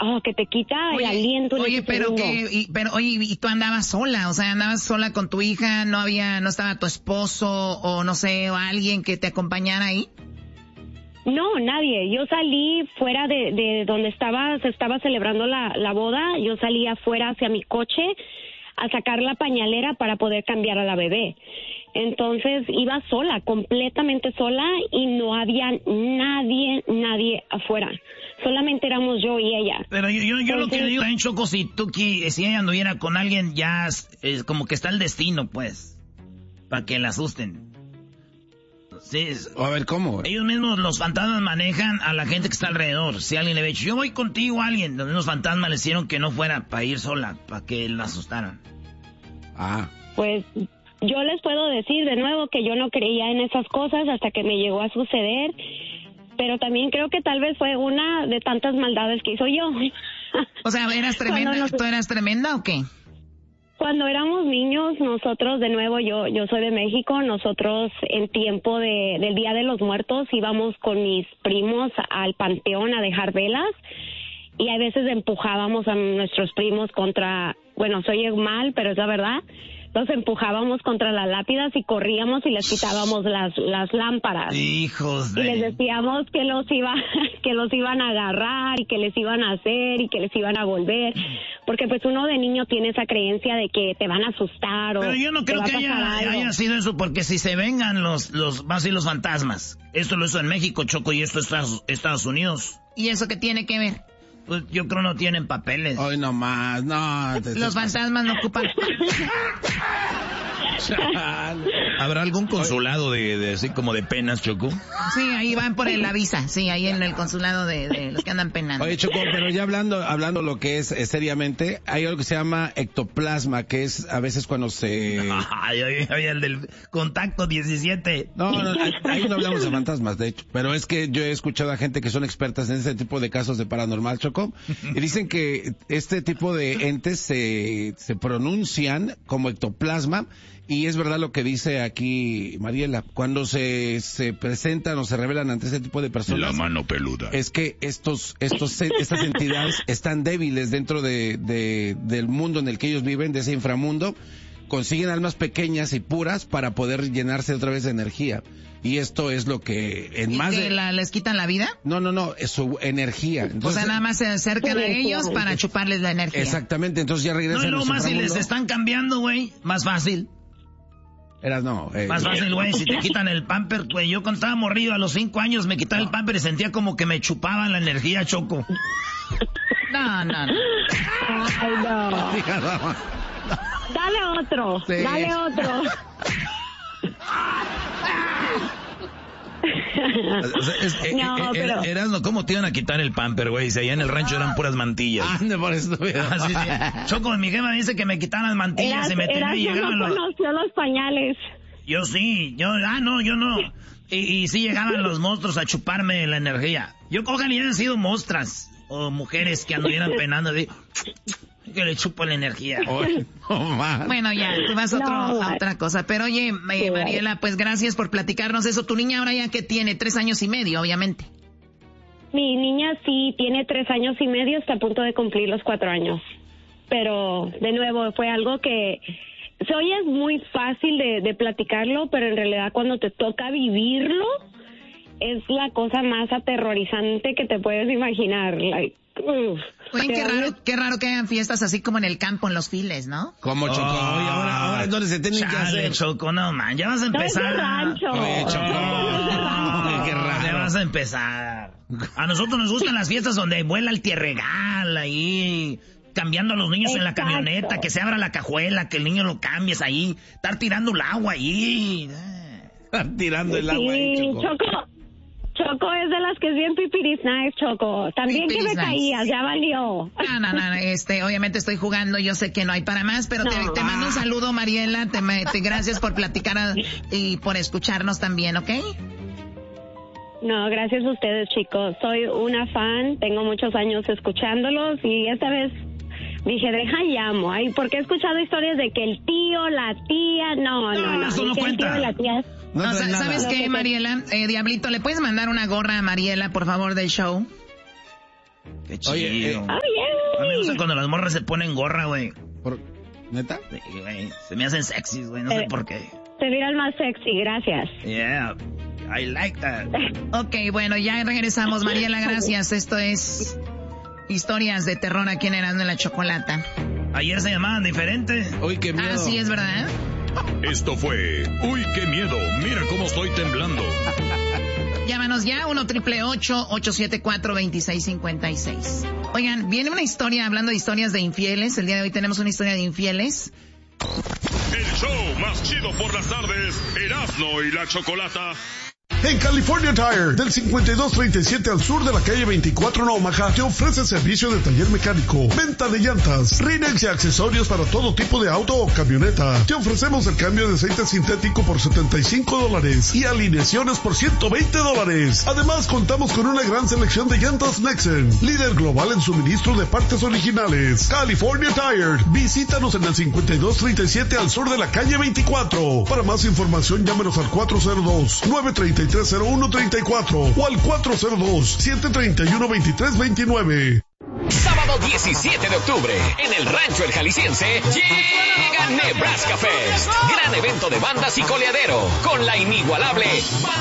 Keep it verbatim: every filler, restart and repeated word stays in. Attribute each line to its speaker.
Speaker 1: oh, que te quita
Speaker 2: oye,
Speaker 1: el aliento.
Speaker 2: Oye, pero que, y, pero oye, y tú andabas sola, o sea, andabas sola con tu hija, no había, no estaba tu esposo o no sé, o alguien que te acompañara ahí.
Speaker 1: No, nadie. Yo salí fuera de, de donde estaba, se estaba celebrando la, la boda. Yo salí afuera hacia mi coche a sacar la pañalera para poder cambiar a la bebé. Entonces iba sola, completamente sola, y no había nadie, nadie afuera. Solamente éramos yo y ella.
Speaker 3: Pero yo, yo, yo Entonces, lo que digo, en Choco, si tú, si ella anduviera con alguien, ya es como que está el destino, pues, para que la asusten. Sí,
Speaker 4: a ver, ¿cómo?
Speaker 3: Ellos mismos, los fantasmas, manejan a la gente que está alrededor. Si alguien le ve dicho, yo voy contigo a alguien, los mismos fantasmas le hicieron que no fuera para ir sola, para que la asustaran.
Speaker 4: Ah.
Speaker 1: Pues yo les puedo decir de nuevo que yo no creía en esas cosas hasta que me llegó a suceder, pero también creo que tal vez fue una de tantas maldades que hizo yo.
Speaker 2: O sea, ¿eras tremenda? Nos... ¿Tú eras tremenda o qué?
Speaker 1: Cuando éramos niños, nosotros, de nuevo, yo yo soy de México, nosotros en tiempo de, del Día de los Muertos íbamos con mis primos al panteón a dejar velas, y a veces empujábamos a nuestros primos contra, bueno, se oye mal, pero es la verdad, los empujábamos contra las lápidas y corríamos y les quitábamos las las lámparas.
Speaker 3: Hijos de...
Speaker 1: Y les decíamos que los iba que los iban a agarrar y que les iban a hacer y que les iban a volver, porque pues uno de niño tiene esa creencia de que te van a asustar o...
Speaker 3: Pero yo no creo que haya, haya sido eso, porque si se vengan los los más y los fantasmas, esto lo hizo en México, Choco, y esto es Estados, Estados Unidos.
Speaker 2: ¿Y eso qué tiene que ver?
Speaker 3: Pues yo creo no tienen papeles.
Speaker 4: Hoy no más, no.
Speaker 2: Te, Los te fantasmas no ocupan.
Speaker 5: ¿Habrá algún consulado de, de así como de penas, Choco?
Speaker 2: Sí, ahí van por el, la visa, sí, ahí en el consulado de, de los que andan penando.
Speaker 4: Oye, Choco, pero ya hablando hablando lo que es eh, seriamente, hay algo que se llama ectoplasma, que es a veces cuando se...
Speaker 3: Ay, ay, ay, el del contacto diecisiete.
Speaker 4: No, no, ahí no hablamos de fantasmas, de hecho, pero es que yo he escuchado a gente que son expertas en ese tipo de casos de paranormal, Choco, y dicen que este tipo de entes se, se pronuncian como ectoplasma. Y es verdad lo que dice aquí Mariela, cuando se, se presentan o se revelan ante ese tipo de personas.
Speaker 5: La mano peluda.
Speaker 4: Es que estos, estos, estas entidades están débiles dentro de, de, del mundo en el que ellos viven, de ese inframundo, consiguen almas pequeñas y puras para poder llenarse otra vez de energía. Y esto es lo que en
Speaker 2: ¿Y
Speaker 4: más
Speaker 2: que
Speaker 4: de...
Speaker 2: la, les quitan la vida?
Speaker 4: No, no, no, es su energía. Entonces,
Speaker 2: o sea, nada más se acercan a ellos para chuparles la energía.
Speaker 4: Exactamente, entonces ya regresan.
Speaker 3: No, no, más si les están cambiando, güey, más fácil.
Speaker 4: Eras no. Eh,
Speaker 3: Más fácil, güey, si te quitan el pamper, güey. Yo cuando estaba morrido a los cinco años me quitaba no. el pamper y sentía como que me chupaban la energía, Choco.
Speaker 2: No, no, no.
Speaker 1: Ay, no. Dale otro, sí. Dale otro.
Speaker 5: O sea, es, eh,
Speaker 1: no,
Speaker 5: eh,
Speaker 1: pero...
Speaker 5: Erasno, ¿cómo te iban a quitar el pamper, güey? Si allá en el rancho eran puras mantillas.
Speaker 4: Ande por eso.
Speaker 3: Ah, sí, sí. Choco, mi jefa dice que me quitaran las mantillas
Speaker 1: Eras,
Speaker 3: y me tenía y llegaban
Speaker 1: no
Speaker 3: los...
Speaker 1: conoció los pañales.
Speaker 3: Yo sí, yo, ah, no, yo no. Y, y sí llegaban los monstruos a chuparme la energía. Yo ojalá hayan sido monstras o mujeres que anduvieran penando de... que le chupo la energía.
Speaker 4: Oh, oh,
Speaker 2: bueno, ya, tú vas a, otro,
Speaker 1: no,
Speaker 2: a otra cosa. Pero oye, eh, Mariela, pues gracias por platicarnos eso. Tu niña ahora ya que tiene tres años y medio, obviamente.
Speaker 1: Mi niña sí tiene tres años y medio, está a punto de cumplir los cuatro años. Pero, de nuevo, fue algo que se oye muy fácil de, de platicarlo, pero en realidad cuando te toca vivirlo, es la cosa más aterrorizante que te puedes imaginar. Like, uf.
Speaker 2: Oye, qué raro, qué raro que hagan fiestas así como en el campo, en los files, ¿no?
Speaker 4: Como Choco,
Speaker 3: oh,
Speaker 4: y ahora, ahora entonces se tienen que hacer.
Speaker 3: Choco, no man, ya vas a empezar.
Speaker 1: No es rancho.
Speaker 4: Oye, Choco,
Speaker 3: oh,
Speaker 4: qué raro.
Speaker 3: Ya vas a empezar. A nosotros nos gustan las fiestas donde vuela el tierregal ahí, cambiando a los niños en la camioneta, que se abra la cajuela, que el niño lo cambies ahí, estar tirando el agua ahí.
Speaker 4: Estar tirando el agua ahí,
Speaker 1: Sí,
Speaker 4: Choco.
Speaker 1: Choco. Choco es de las que es bien pipiris nice, Choco. También
Speaker 2: Pipiris
Speaker 1: que me
Speaker 2: nice.
Speaker 1: caías, ya valió.
Speaker 2: No, no, no, este, obviamente estoy jugando, yo sé que no hay para más, pero
Speaker 1: no.
Speaker 2: te, te mando un saludo, Mariela, te, te gracias por platicar a, y por escucharnos también, ¿ok?
Speaker 1: No, gracias a ustedes, chicos. Soy una fan, tengo muchos años escuchándolos y esta vez dije, deja llamo, ay, porque he escuchado historias de que el tío, la tía, no, no, no, no
Speaker 3: eso no
Speaker 1: que el
Speaker 3: cuenta.
Speaker 1: tío y la tía...
Speaker 2: No,
Speaker 4: No,
Speaker 2: sa-
Speaker 4: no
Speaker 2: ¿sabes
Speaker 1: nada.
Speaker 2: qué, Mariela? Eh, Diablito, ¿le puedes mandar una gorra a Mariela, por favor, del show?
Speaker 3: Qué chido.
Speaker 4: Oye, eh,
Speaker 1: Ah, bien.
Speaker 3: A mí me gusta cuando las morras se ponen gorra, güey.
Speaker 4: ¿por... ¿Neta?
Speaker 3: Sí, güey. Se me hacen sexys, güey. No sé
Speaker 1: Eh.
Speaker 3: por qué.
Speaker 1: Te miras más sexy, gracias.
Speaker 3: Yeah. I like that.
Speaker 2: Ok, bueno, ya regresamos. Mariela, gracias. Esto es Historias de Terror aquí en Erasmo y la Chocolata.
Speaker 3: Ayer se llamaban diferente.
Speaker 4: Uy, qué miedo.
Speaker 2: Ah, sí, es verdad.
Speaker 6: Esto fue Uy, qué miedo, mira cómo estoy temblando.
Speaker 2: Llámanos ya, uno triple ocho ocho siete cuatro dos seis cinco seis. Oigan, viene una historia, hablando de historias de infieles. El día de hoy tenemos una historia de infieles.
Speaker 6: El show más chido por las tardes, Erasmo y la Chocolata.
Speaker 7: En California Tire, del cincuenta y dos treinta y siete al sur de la calle veinticuatro en Omaha, te ofrece servicio de taller mecánico, venta de llantas, Rinex y accesorios para todo tipo de auto o camioneta. Te ofrecemos el cambio de aceite sintético por setenta y cinco dólares y alineaciones por ciento veinte dólares. Además, contamos con una gran selección de llantas Nexen, líder global en suministro de partes originales. California Tire, visítanos en el cincuenta y dos treinta y siete al sur de la calle veinticuatro. Para más información, llámenos al cuatro cero dos, nueve tres tres, cero uno tres cuatro o al cuatro cero dos, siete tres uno, dos tres dos nueve.
Speaker 8: Sábado diecisiete de octubre, en el Rancho El Jalisciense, llega Nebraska Fest. Gran evento de bandas y coleadero, con la inigualable